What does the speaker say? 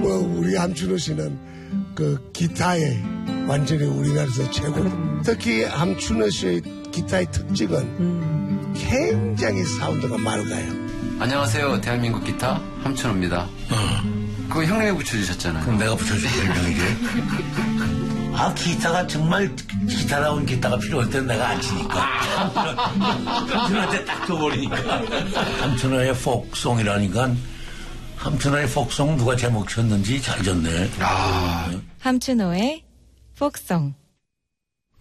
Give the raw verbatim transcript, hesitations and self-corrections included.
뭐 우리 함춘호 씨는 그 기타에 완전히 우리나라에서 최고. 특히 함춘호 씨의 기타의 특징은 음. 굉장히 사운드가 맑아요. 안녕하세요. 대한민국 기타 함춘호입니다. 어. 그거 형님이 붙여주셨잖아요. 그럼 내가 붙여줄 별명이지. 아, 기타가 정말 기타다운 기타가 필요할 때는 내가 안 치니까. 함춘호한테 딱 줘버리니까. 함춘호의 폭송이라니까. 함춘호의 폭송 누가 제목 쳤는지 잘 졌네. 아. 함춘호의 폭송.